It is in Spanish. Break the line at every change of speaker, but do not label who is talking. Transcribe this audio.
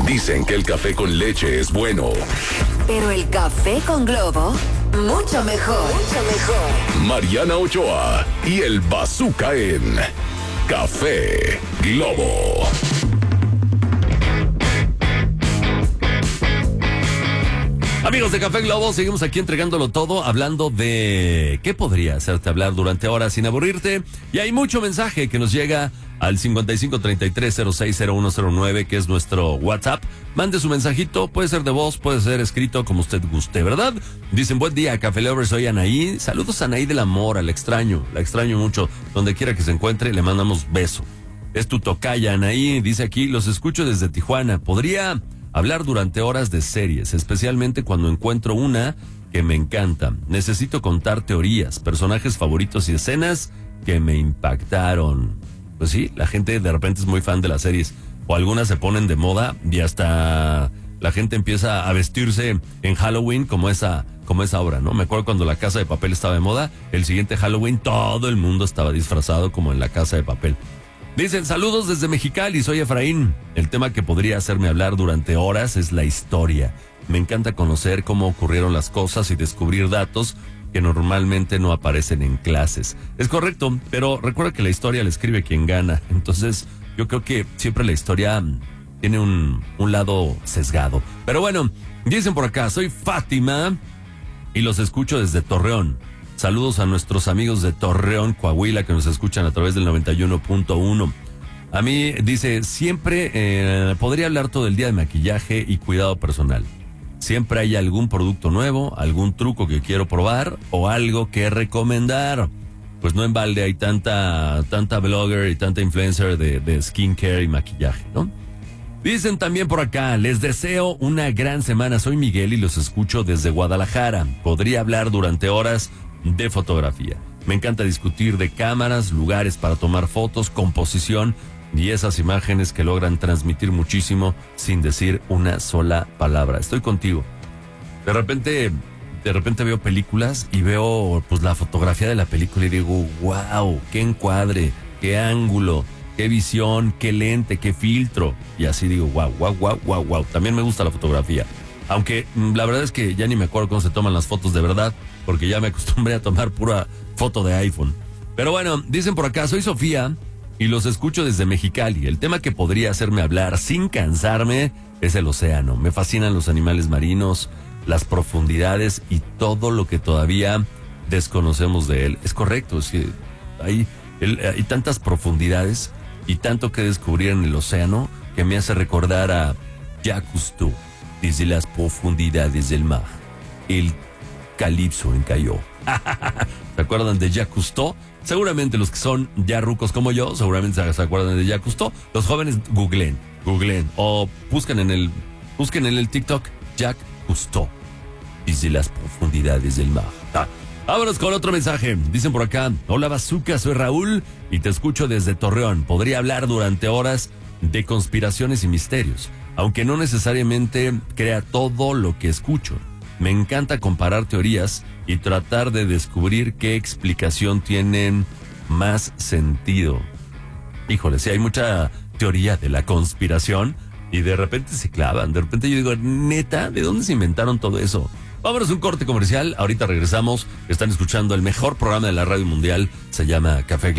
Dicen que el café con leche es bueno.
Pero el café con Globo, mucho mejor. Mucho mejor.
Mariana Ochoa y el Bazooka en Café Globo.
Amigos de Café Globo, seguimos aquí entregándolo todo, hablando de qué podría hacerte hablar durante horas sin aburrirte. Y hay mucho mensaje que nos llega al 5533060109, que es nuestro WhatsApp. Mande su mensajito, puede ser de voz, puede ser escrito, como usted guste, ¿verdad? Dicen, buen día, Café Lovers, soy Anaí. Saludos a Anaí del Amor, la extraño mucho. Donde quiera que se encuentre, le mandamos beso. Es tu tocaya, Anaí, dice aquí, los escucho desde Tijuana. Podría hablar durante horas de series, especialmente cuando encuentro una que me encanta. Necesito contar teorías, personajes favoritos y escenas que me impactaron. Pues sí, la gente de repente es muy fan de las series, o algunas se ponen de moda y hasta la gente empieza a vestirse en Halloween como esa obra, ¿no? Me acuerdo cuando La Casa de Papel estaba de moda, el siguiente Halloween todo el mundo estaba disfrazado como en La Casa de Papel. Dicen, saludos desde Mexicali, soy Efraín. El tema que podría hacerme hablar durante horas es la historia. Me encanta conocer cómo ocurrieron las cosas y descubrir datos que normalmente no aparecen en clases. Es correcto, pero recuerda que la historia la escribe quien gana. Entonces, yo creo que siempre la historia tiene un lado sesgado. Pero bueno, dicen por acá, soy Fátima y los escucho desde Torreón. Saludos a nuestros amigos de Torreón, Coahuila, que nos escuchan a través del 91.1. A mí, dice, siempre podría hablar todo el día de maquillaje y cuidado personal. Siempre hay algún producto nuevo, algún truco que quiero probar o algo que recomendar. Pues no en balde hay tanta blogger y tanta influencer de skincare y maquillaje, ¿no? Dicen también por acá, les deseo una gran semana. Soy Miguel y los escucho desde Guadalajara. Podría hablar durante horas de fotografía. Me encanta discutir de cámaras, lugares para tomar fotos, composición y esas imágenes que logran transmitir muchísimo sin decir una sola palabra. Estoy contigo. De repente veo películas y veo pues la fotografía de la película y digo, wow, qué encuadre, qué ángulo, qué visión, qué lente, qué filtro. Y así digo, wow. También me gusta la fotografía. Aunque la verdad es que ya ni me acuerdo cómo se toman las fotos de verdad, porque ya me acostumbré a tomar pura foto de iPhone. Pero bueno, dicen por acá, soy Sofía y los escucho desde Mexicali. El tema que podría hacerme hablar sin cansarme es el océano. Me fascinan los animales marinos, las profundidades y todo lo que todavía desconocemos de él. Es correcto, es que hay tantas profundidades y tanto que descubrir en el océano que me hace recordar a Jacques Cousteau. Desde las profundidades del mar, el calipso encalló. ¿Se acuerdan de Jacques Cousteau? Seguramente los que son ya rucos como yo, seguramente se acuerdan de Jacques Cousteau. Los jóvenes googleen o busquen en el TikTok Jacques Cousteau. Desde las profundidades del mar. Vámonos con otro mensaje. Dicen por acá, hola Bazooka, soy Raúl y te escucho desde Torreón. Podría hablar durante horas de conspiraciones y misterios, aunque no necesariamente crea todo lo que escucho. Me encanta comparar teorías y tratar de descubrir qué explicación tienen más sentido. Híjole, sí hay mucha teoría de la conspiración y de repente se clavan. De repente yo digo, neta, ¿de dónde se inventaron todo eso? Vámonos a un corte comercial, ahorita regresamos. Están escuchando el mejor programa de la radio mundial, se llama Café